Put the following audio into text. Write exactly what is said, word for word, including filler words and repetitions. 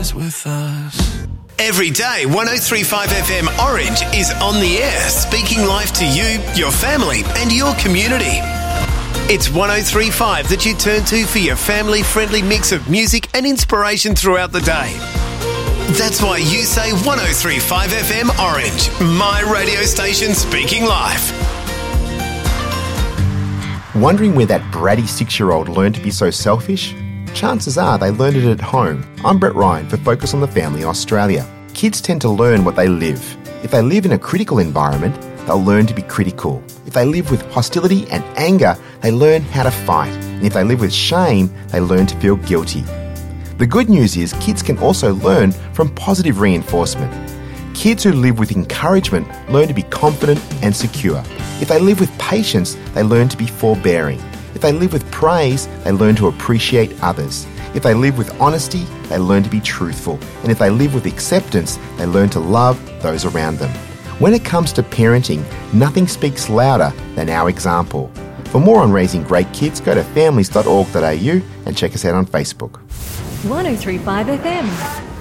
stars with us. Every day, one oh three point five F M Orange is on the air, speaking life to you, your family and your community. It's one oh three point five that you turn to for your family-friendly mix of music and inspiration throughout the day. That's why you say one oh three point five F M Orange, my radio station speaking life. Wondering where that bratty six-year-old learned to be so selfish? Chances are they learned it at home. I'm Brett Ryan for Focus on the Family in Australia. Kids tend to learn what they live. If they live in a critical environment, they'll learn to be critical. If they live with hostility and anger, they learn how to fight. And if they live with shame, they learn to feel guilty. The good news is kids can also learn from positive reinforcement. Kids who live with encouragement learn to be confident and secure. If they live with patience, they learn to be forbearing. If they live with praise, they learn to appreciate others. If they live with honesty, they learn to be truthful. And if they live with acceptance, they learn to love those around them. When it comes to parenting, nothing speaks louder than our example. For more on raising great kids, go to families dot org dot a u and check us out on Facebook. one oh three point five F M.